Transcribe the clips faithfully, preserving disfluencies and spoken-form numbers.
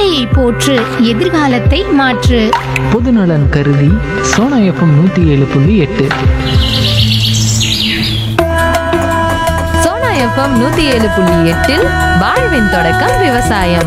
இயற்கையை போற்று, எதிர்காலத்தை மாற்று. பொதுநலன் கருதி சோனா எஃப்எம் நூற்றி ஏழு புள்ளி எட்டு. சோனா எஃப்எம் நூத்தி ஏழு புள்ளி எட்டில் வாழ்வின் தொடக்கம் விவசாயம்.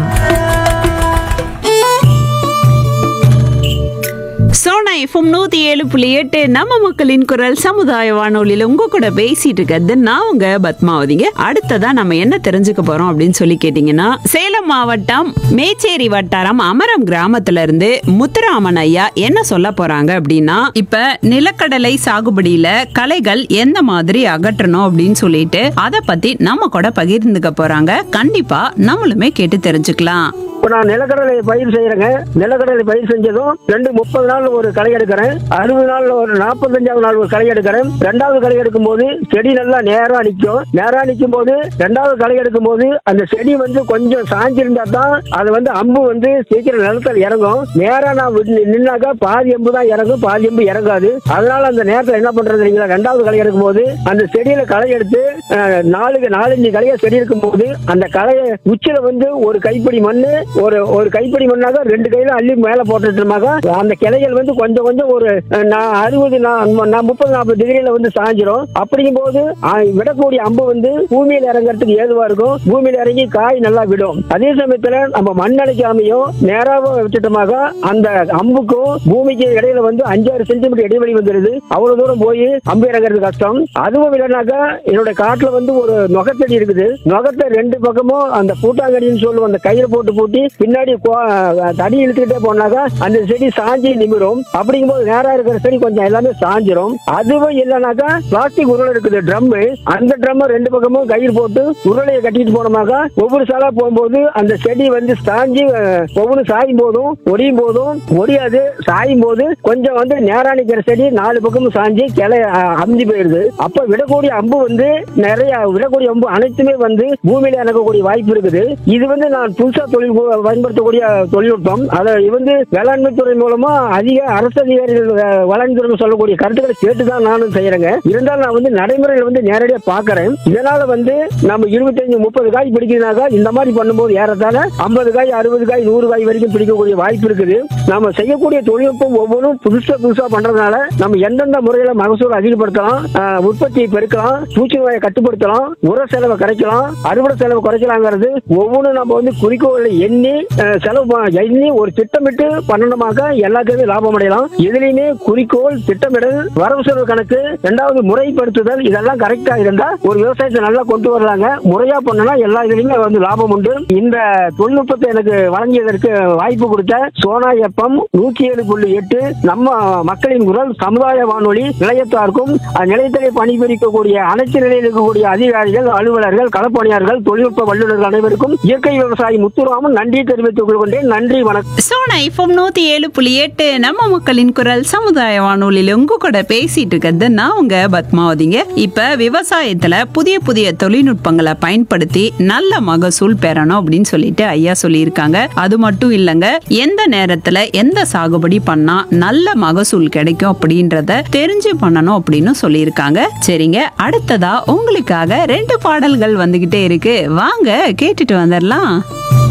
சோனா எஃப்எம் நூத்தி ஏழு புள்ளி எட்டு நம்ம மக்களின் குரல் சமுதாய வானொலியில உங்க கூட பேசிட்டு இருக்கிறது நான் உங்க பத்மாவதிங்க. அடுத்ததா நம்ம என்ன தெரிஞ்சுக்க போறோம் அப்படின்னு சொல்லி கேட்டீங்கன்னா, சேலம் மாவட்டம் மேச்சேரி வட்டாரம் அமரம் கிராமத்துல இருந்து முத்துராமன் ஐயா என்ன சொல்ல போறாங்க அப்படின்னா, இப்ப நிலக்கடலை சாகுபடியில களைகள் எந்த மாதிரி அகற்றணும் அப்படின்னு சொல்லிட்டு அதை பத்தி நம்ம கூட பகிர்ந்துக்க போறாங்க. கண்டிப்பா நம்மளுமே கேட்டு தெரிஞ்சுக்கலாம். இப்போ நான் நிலக்கடலை பயிர் செய்யறேங்க. நிலக்கடலை பயிர் செஞ்சதும் ரெண்டு முப்பது நாள் ஒரு களை எடுக்கிறேன், அறுபது நாள் ஒரு நாற்பத்தஞ்சாவது நாள் ஒரு களை எடுக்கிறேன். ரெண்டாவது களை எடுக்கும் போது செடி நல்லா நேரா நிற்கும். நேரா நிற்கும் போது ரெண்டாவது களை எடுக்கும் போது அந்த செடி வந்து கொஞ்சம் சாஞ்சிருந்தா தான் அது வந்து அம்பு வந்து சீக்கிரம் நிலத்தில் இறங்கும். நேரா நான் நின்னாக்கா பாதி அம்பு தான் இறங்கும், பாதி அம்பு இறங்காது. அதனால அந்த நேரத்தில் என்ன பண்றது இல்லைங்களா, ரெண்டாவது களை எடுக்கும் போது அந்த செடியில களை எடுத்து நாலுக்கு நாலஞ்சு களைய செடி இருக்கும் போது அந்த களைய உச்சில வந்து ஒரு கைப்பிடி மண்ணு ஒரு ஒரு கைப்பிடி மண்ணாக ரெண்டு கையில அள்ளி மேல போட்டுட்டோமாக அந்த கிளைகள் வந்து கொஞ்சம் கொஞ்சம் ஒரு அறுபது முப்பது நாற்பது டிகிரியில வந்து சாஞ்சிரும். அப்படிங்கும் போது விடக்கூடிய அம்பு வந்து பூமியில இறங்குறதுக்கு ஏதுவா இருக்கும். பூமியில இறங்கி காய் நல்லா விடும். அதே சமயத்துல நம்ம மண் அடைக்காமையும் நேராக வச்சுட்டோமாக அந்த அம்புக்கும் பூமிக்கு இடையில வந்து அஞ்சாறு சென்டிமீட்டர் இடைவெளி வந்துருது. அவ்வளவு தூரம் போய் அம்பு இறங்குறது கஷ்டம். அதுவும் இல்லைனாக்கா என்னோட காட்டுல வந்து ஒரு நொகத்தடி இருக்குது. நொகத்தை ரெண்டு பக்கமும் அந்த பூட்டாங்கடின்னு சொல்லுவோம், அந்த கயிறு போட்டு பூட்டி பின்னாடி தடி இழுத்துக்கிட்டே போனாக்கா அந்த செடி சாஞ்சி நிமிரும். அப்படிங்கும் போது நேரா இருக்கிற செடி கொஞ்சம் எல்லாமே சாஞ்சிரும். அதுவும் இல்லைனாக்கா பிளாஸ்டிக் உருளை இருக்குது ட்ரம், அந்த ட்ரம் ரெண்டு பக்கமும் கயிறு போட்டு உருளையை கட்டிட்டு போனோமாக்கா ஒவ்வொரு சாலா போகும்போது அந்த செடி வந்து சாஞ்சி ஒவ்வொரு சாயும் போதும் ஒடியும் போதும் ஒடியாது. சாயும் போது கொஞ்சம் வந்து நேரா நிற்கிற செடி நாலு பக்கமும் சாஞ்சி கிளை அமிஞ்சு போயிருது. அப்ப விடக்கூடிய அம்பு வந்து நிறைய விடக்கூடிய அம்பு அனைத்துமே வந்து பூமியில இறங்கக்கூடிய வாய்ப்பு இருக்குது. இது வந்து நான் புதுசா தொழில் பயன்படுத்தக்கூடிய தொழில்நுட்பம். அதை வந்து வேளாண்மை துறை மூலமா அதிக அரசு அதிகாரிகள் வேளாண் துறை சொல்லக்கூடிய கருத்துக்களை கேட்டுதான் நானும் செய்யறேங்க. இருந்தாலும் நான் வந்து நடைமுறையில் வந்து நேரடியாக பாக்குறேன். இதனால வந்து நம்ம இருபத்தஞ்சு முப்பது காய் பிடிக்கிறதுனாக்கா இந்த மாதிரி பண்ணும்போது ஏறத்தாழ ஐம்பது காய் அறுபது காய் நூறு காய் வரைக்கும் பிடிக்கக்கூடிய வாய்ப்பு இருக்குது. நம்ம செய்யக்கூடிய தொழில்நுட்பம் ஒவ்வொன்றும் புதுசா புதுசா பண்றதுனால நம்ம எந்தெந்த முறையில மகசூல் அதிகப்படுத்தலாம், உற்பத்தியை பெருக்கலாம், பூச்சி நோயை கட்டுப்படுத்தலாம், உர செலவை குறைக்கலாம், அறுவடை செலவு குறைக்கலாங்கிறது ஒவ்வொன்றும் நம்ம வந்து குறிக்கோளை எண்ணி செலவு எண்ணி ஒரு திட்டமிட்டு பண்ணணுமாக எல்லாத்துக்குமே லாபம் அடையலாம். எதுலையுமே குறிக்கோள், திட்டமிடல், வரவு செலவு கணக்கு, இரண்டாவது முறைப்படுத்துதல், இதெல்லாம் கரெக்டா இருந்தா ஒரு விவசாயத்தை நல்லா கொண்டு வரலாங்க. முறையா பண்ணனா எல்லா இதுலயுமே வந்து லாபம் உண்டு. இந்த தொழில்நுட்பத்தை எனக்கு வழங்கியதற்கு வாய்ப்பு கொடுத்த சோனா எஃப்எம் நூற்றி ஏழு புள்ளி எட்டு நம்ம மக்களின் குரல் சமுதாய வானொலி நிலையத்தாருக்கும் நிலையத்திலே பணிபுரிக்கக்கூடிய அனைத்து நிலையில் இருக்கக்கூடிய அதிகாரிகள், அலுவலர்கள், களப்பணியாளர்கள், தொழில்நுட்ப வல்லுநர்கள் அனைவருக்கும் இயற்கை விவசாயி முத்துராமன் நன்றி தெரிவித்துக் கொள்கின்றேன். நன்றி, வணக்கம். சோனா எஃப்எம் நூத்தி ஏழு புள்ளி எட்டு நம்ம மக்களின் குரல் சமுதாய வானொலியில உங்க கூட பேசிட்டு இருக்கிறது நான் உங்க பத்மாவதிங்க. இப்ப விவசாயத்துல புதிய புதிய தொழில்நுட்பங்களை பயன்படுத்தி நல்ல மகசூல் பெறணும் அப்படின்னு சொல்லிட்டு ஐயா சொல்லியிருக்காங்க. அது மட்டும் இல்லங்க, எந்த நேரத்துல எந்த சாகுபடி பண்ணா நல்ல மகசூல் கிடைக்கும் அப்படின்றத தெரிஞ்சு பண்ணணும் அப்படின்னு சொல்லியிருக்காங்க. சரிங்க, அடுத்ததா உங்களுக்காக ரெண்டு பாடல்கள் வந்துகிட்டே இருக்கு, வாங்க கேட்டுட்டு வந்துடலாம்.